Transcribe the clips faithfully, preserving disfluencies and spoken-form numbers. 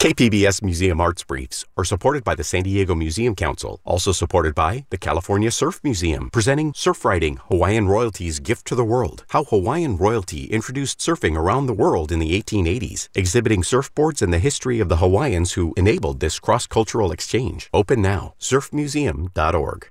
K P B S Museum Arts Briefs are supported by the San Diego Museum Council, also supported by the California Surf Museum, presenting Surf Riding, Hawaiian Royalty's Gift to the World, how Hawaiian royalty introduced surfing around the world in the eighteen eighties, exhibiting surfboards and the history of the Hawaiians who enabled this cross-cultural exchange. Open now, surf museum dot org.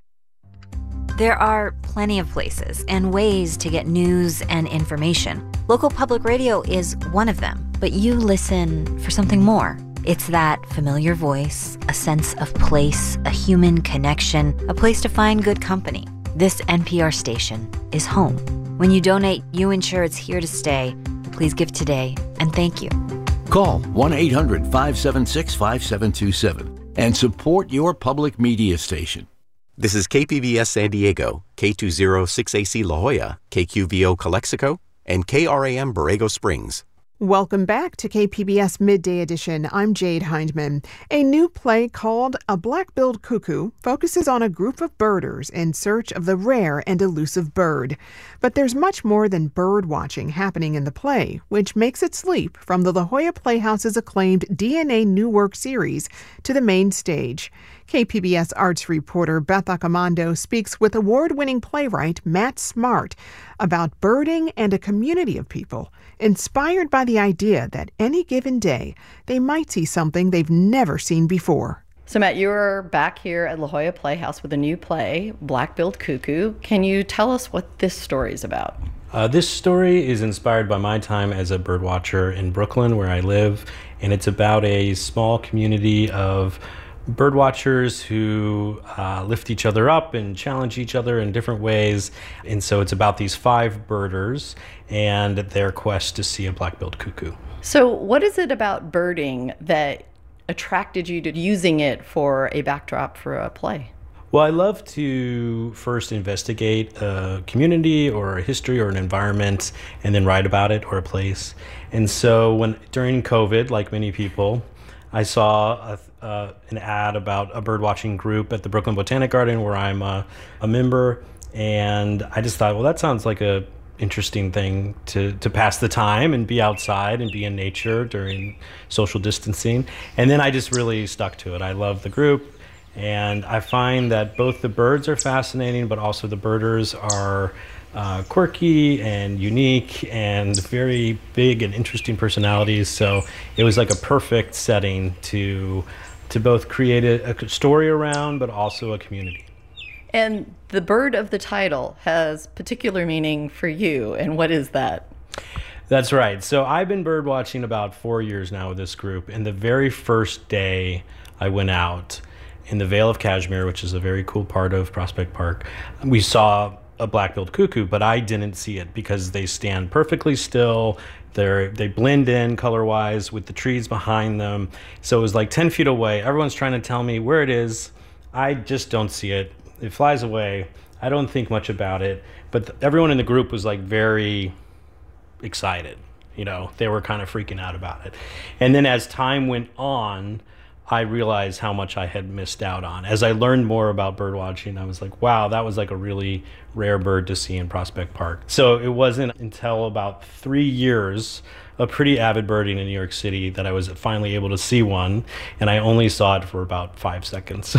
There are plenty of places and ways to get news and information. Local public radio is one of them, but you listen for something more. It's that familiar voice, a sense of place, a human connection, a place to find good company. This N P R station is home. When you donate, you ensure it's here to stay. Please give today, and thank you. Call one eight hundred five seven six five seven two seven and support your public media station. This is K P B S San Diego, K two oh six A C La Jolla, K Q V O Calexico, and K R A M Borrego Springs. Welcome back to K P B S Midday Edition. I'm Jade Hindman. A new play called A Black-Billed Cuckoo focuses on a group of birders in search of the rare and elusive bird. But there's much more than bird watching happening in the play, which makes its leap from the La Jolla Playhouse's acclaimed D N A New Work series to the main stage. K P B S arts reporter Beth Accomando speaks with award-winning playwright Matt Smart about birding and a community of people inspired by the idea that any given day they might see something they've never seen before. So Matt, you're back here at La Jolla Playhouse with a new play, Black-Billed Cuckoo. Can you tell us what this story is about? Uh, this story is inspired by my time as a birdwatcher in Brooklyn, where I live, and it's about a small community of birdwatchers who uh, lift each other up and challenge each other in different ways. And so it's about these five birders and their quest to see a black-billed cuckoo. So what is it about birding that attracted you to using it for a backdrop for a play? Well, I love to first investigate a community or a history or an environment and then write about it or a place. And so when during COVID, like many people, I saw a, uh, an ad about a birdwatching group at the Brooklyn Botanic Garden where I'm a, a member, and I just thought, well, that sounds like a interesting thing to, to pass the time and be outside and be in nature during social distancing. And then I just really stuck to it. I love the group, and I find that both the birds are fascinating, but also the birders are Uh, quirky and unique and very big and interesting personalities. So it was like a perfect setting to to both create a, a story around, but also a community. And the bird of the title has particular meaning for you. And what is that? That's right. So I've been bird watching about four years now with this group. And the very first day I went out in the Vale of Cashmere, which is a very cool part of Prospect Park, we saw a black-billed cuckoo, but I didn't see it because they stand perfectly still. They're, they blend in color-wise with the trees behind them. So it was like ten feet away. Everyone's trying to tell me where it is. I just don't see it. It flies away. I don't think much about it. But th- everyone in the group was like very excited. You know, they were kind of freaking out about it. And then as time went on, I realized how much I had missed out on. As I learned more about bird watching, I was like, wow, that was like a really rare bird to see in Prospect Park. So it wasn't until about three years of pretty avid birding in New York City that I was finally able to see one, and I only saw it for about five seconds.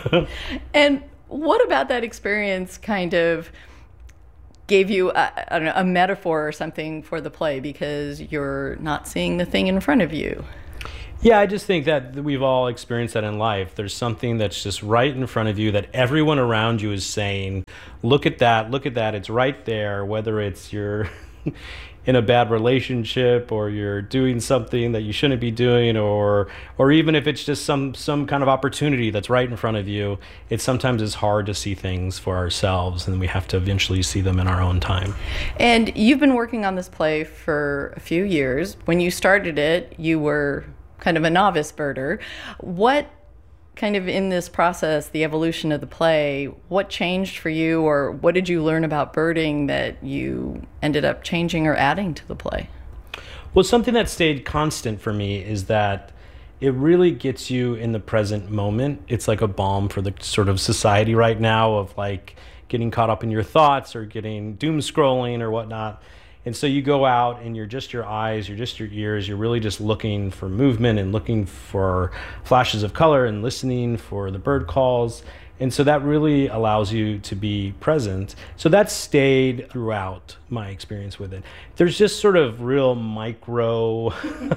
And what about that experience kind of gave you a, I don't know, a metaphor or something for the play because you're not seeing the thing in front of you? Yeah, I just think that we've all experienced that in life. There's something that's just right in front of you that everyone around you is saying, look at that, look at that, it's right there, whether it's you're in a bad relationship or you're doing something that you shouldn't be doing, or or even if it's just some, some kind of opportunity that's right in front of you. It sometimes is hard to see things for ourselves, and we have to eventually see them in our own time. And you've been working on this play for a few years. When you started it, you were kind of a novice birder. What kind of in this process, the evolution of the play, what changed for you, or what did you learn about birding that you ended up changing or adding to the play? Well, something that stayed constant for me is that it really gets you in the present moment. It's like a balm for the sort of society right now of like getting caught up in your thoughts or getting doom scrolling or whatnot. And so you go out and you're just your eyes, you're just your ears, you're really just looking for movement and looking for flashes of color and listening for the bird calls. And so that really allows you to be present. So that stayed throughout my experience with it. There's just sort of real micro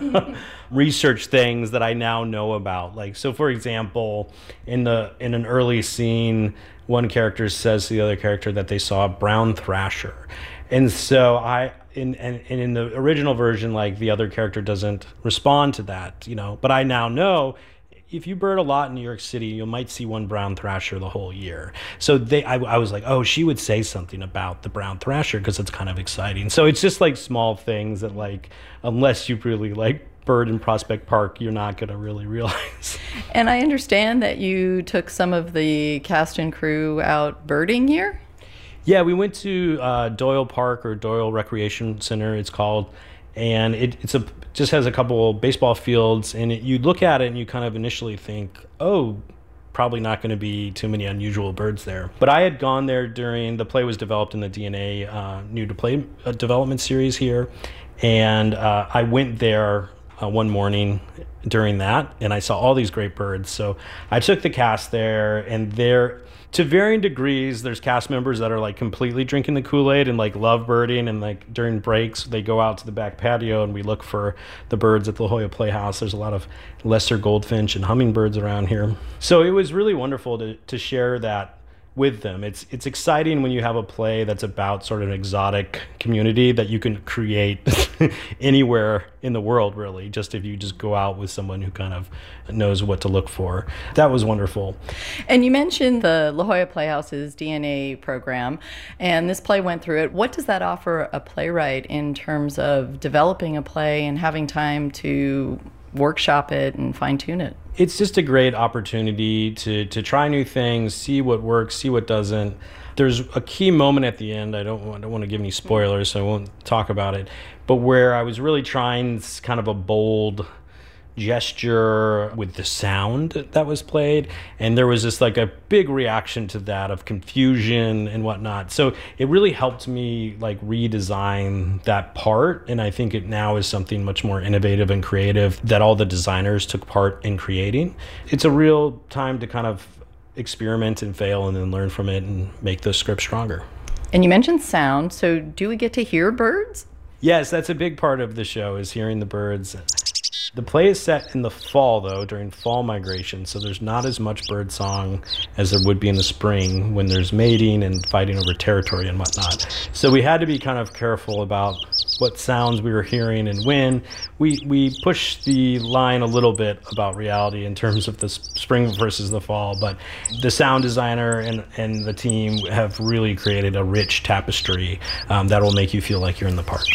research things that I now know about. Like, so for example, in the in an early scene, one character says to the other character that they saw a brown thrasher. And so I, in, and, and in the original version, like the other character doesn't respond to that, you know, but I now know if you bird a lot in New York City, you might see one brown thrasher the whole year. So they, I, I was like, oh, she would say something about the brown thrasher because it's kind of exciting. So it's just like small things that, like, unless you really like bird in Prospect Park, you're not going to really realize. And I understand that you took some of the cast and crew out birding here? Yeah, we went to uh, Doyle Park, or Doyle Recreation Center, it's called. And it it's a just has a couple baseball fields, and it, you look at it and you kind of initially think, oh, probably not going to be too many unusual birds there. But I had gone there during the play was developed in the D N A uh, new to play uh, development series here, and uh, I went there uh, one morning during that, and I saw all these great birds. So I took the cast there, and they're to varying degrees. There's cast members that are like completely drinking the Kool-Aid and like love birding, and like during breaks they go out to the back patio and we look for the birds at the La Jolla Playhouse. There's a lot of lesser goldfinch and hummingbirds around here. So it was really wonderful to to share that with them. It's it's exciting when you have a play that's about sort of an exotic community that you can create anywhere in the world, really, just if you just go out with someone who kind of knows what to look for. That was wonderful. And you mentioned the La Jolla Playhouse's D N A program, and this play went through it. What does that offer a playwright in terms of developing a play and having time to workshop it and fine-tune it? It's just a great opportunity to to try new things, see what works, see what doesn't. There's a key moment at the end. I don't want, I don't want to give any spoilers, so I won't talk about it. But where I was really trying kind of a bold gesture with the sound that was played, and there was just like a big reaction to that of confusion and whatnot. So it really helped me like redesign that part, and I think it now is something much more innovative and creative that all the designers took part in creating. It's a real time to kind of experiment and fail and then learn from it and make the script stronger. And you mentioned sound, so do we get to hear birds? Yes, that's a big part of the show, is hearing the birds. The play is set in the fall, though, during fall migration, so there's not as much bird song as there would be in the spring when there's mating and fighting over territory and whatnot. So we had to be kind of careful about what sounds we were hearing and when. We we pushed the line a little bit about reality in terms of the spring versus the fall, but the sound designer and, and the team have really created a rich tapestry um, that will make you feel like you're in the park.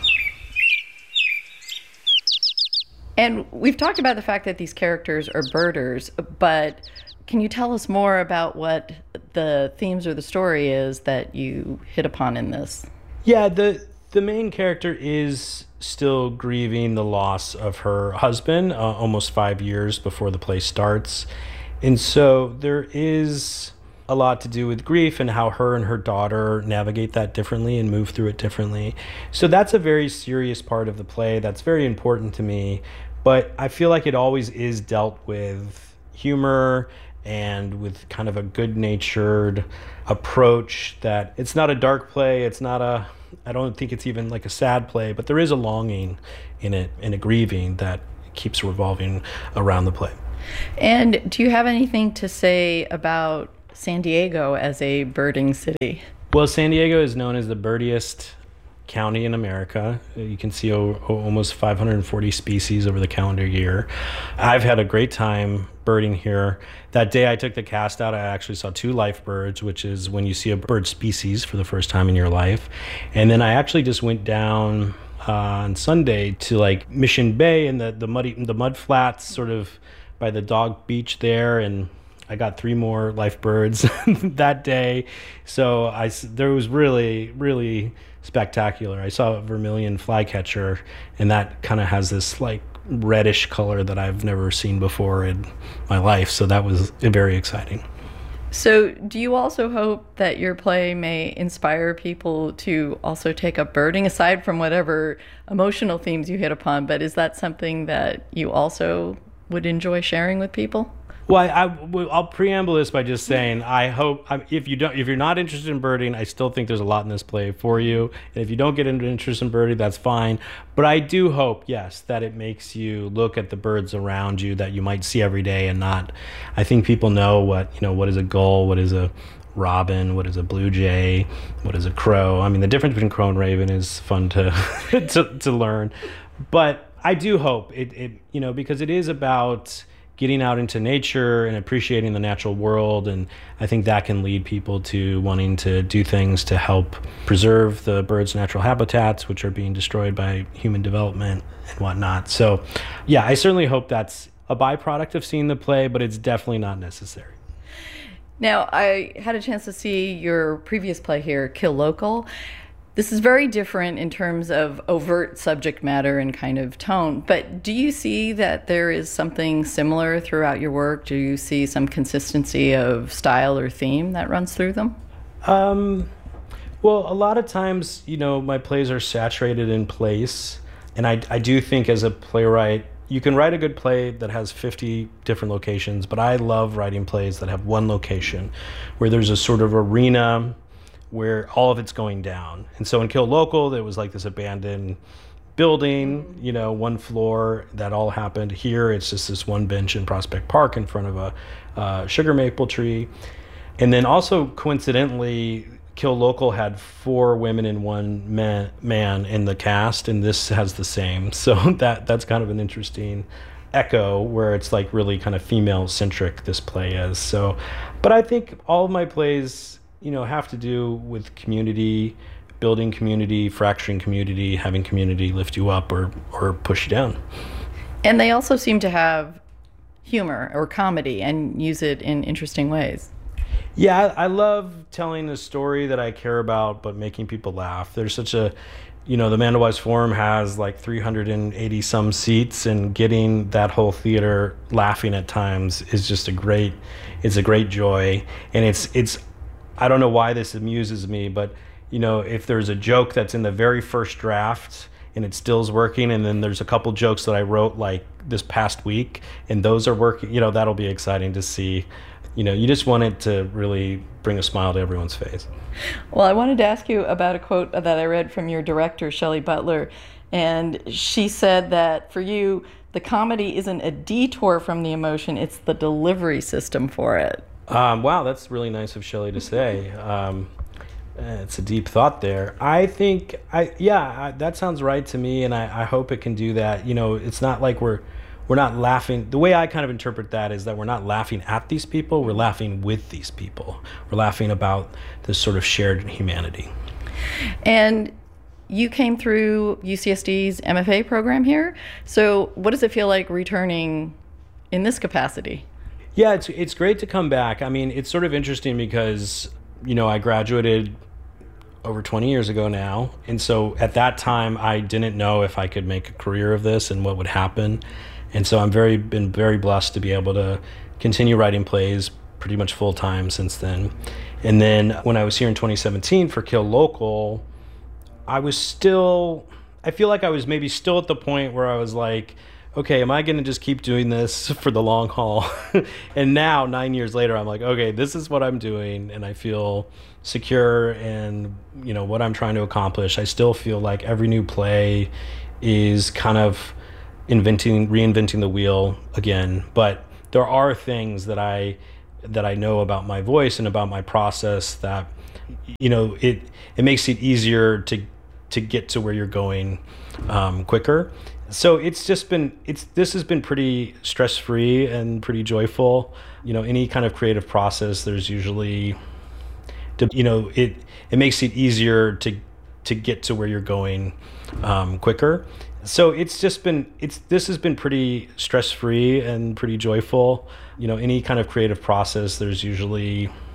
And we've talked about the fact that these characters are birders, but can you tell us more about what the themes or the story is that you hit upon in this? Yeah, the the main character is still grieving the loss of her husband uh, almost five years before the play starts. And so there is a lot to do with grief and how her and her daughter navigate that differently and move through it differently. So that's a very serious part of the play that's very important to me, but I feel like it always is dealt with humor and with kind of a good-natured approach, that it's not a dark play, it's not a, I don't think it's even like a sad play, but there is a longing in it and a grieving that keeps revolving around the play. And do you have anything to say about San Diego as a birding city? Well, San Diego is known as the birdiest county in America. You can see o- almost five hundred forty species over the calendar year. I've had a great time birding here. That day I took the cast out, I actually saw two life birds, which is when you see a bird species for the first time in your life. And then I actually just went down uh, on Sunday to like Mission Bay and the, the muddy the mud flats sort of by the dog beach there, and I got three more life birds that day. So I, there was really, really spectacular. I saw a vermilion flycatcher, and that kind of has this like reddish color that I've never seen before in my life. So that was very exciting. So do you also hope that your play may inspire people to also take up birding, aside from whatever emotional themes you hit upon, but is that something that you also would enjoy sharing with people? Well, I, I, I'll preamble this by just saying I hope if you don't, if you're not interested in birding, I still think there's a lot in this play for you. And if you don't get into interest in birding, that's fine. But I do hope, yes, that it makes you look at the birds around you that you might see every day and not. I think people know what you know. What is a gull? What is a robin? What is a blue jay? What is a crow? I mean, the difference between crow and raven is fun to to, to learn. But I do hope it, it, you know, because it is about getting out into nature and appreciating the natural world. And I think that can lead people to wanting to do things to help preserve the birds' natural habitats, which are being destroyed by human development and whatnot. So yeah, I certainly hope that's a byproduct of seeing the play, but it's definitely not necessary. Now, I had a chance to see your previous play here, Kill Local. This is very different in terms of overt subject matter and kind of tone, but do you see that there is something similar throughout your work? Do you see some consistency of style or theme that runs through them? Um, well, a lot of times, you know, my plays are saturated in place, and I, I do think as a playwright, you can write a good play that has fifty different locations, but I love writing plays that have one location, where there's a sort of arena where all of it's going down. And so in Kill Local, there was like this abandoned building, you know, one floor that all happened. Here, it's just this one bench in Prospect Park in front of a uh, sugar maple tree. And then also coincidentally, Kill Local had four women and one man, man in the cast, and this has the same. So that that's kind of an interesting echo where it's like really kind of female centric this play is. So, but I think all of my plays, you know, have to do with community, building community, fracturing community, having community lift you up or, or push you down. And they also seem to have humor or comedy and use it in interesting ways. Yeah, I love telling a story that I care about, but making people laugh. There's such a, you know, the Mandel-Wise Forum has like three hundred eighty some seats, and getting that whole theater laughing at times is just a great, it's a great joy. And it's, it's, I don't know why this amuses me, but you know, if there's a joke that's in the very first draft and it still's working, and then there's a couple jokes that I wrote like this past week and those are working, you know, that'll be exciting to see. You know, you just want it to really bring a smile to everyone's face. Well, I wanted to ask you about a quote that I read from your director, Shelley Butler, and she said that for you, the comedy isn't a detour from the emotion, it's the delivery system for it. Um, wow, that's really nice of Shelley to say. Um, it's a deep thought there. I think, I yeah, I, that sounds right to me, and I, I hope it can do that. You know, it's not like we're we're not laughing. The way I kind of interpret that is that we're not laughing at these people, we're laughing with these people. We're laughing about this sort of shared humanity. And you came through U C S D's M F A program here, so what does it feel like returning in this capacity? Yeah, it's it's great to come back. I mean, it's sort of interesting because, you know, I graduated over twenty years ago now. And so at that time, I didn't know if I could make a career of this and what would happen. And so I'm very been very blessed to be able to continue writing plays pretty much full time since then. And then when I was here in twenty seventeen for Kill Local, I was still, I feel like I was maybe still at the point where I was like, okay, am I going to just keep doing this for the long haul? And now, nine years later, I'm like, okay, this is what I'm doing, and I feel secure in, you know, what I'm trying to accomplish. I still feel like every new play is kind of inventing, reinventing the wheel again. But there are things that I that I know about my voice and about my process that, you know, it it makes it easier to to get to where you're going um, quicker. So it's just been, it's this has been pretty stress-free and pretty joyful. You know, any kind of creative process, there's usually, you know, it it makes it easier to to get to where you're going um, quicker. So it's just been, it's this has been pretty stress-free and pretty joyful. You know, any kind of creative process, there's usually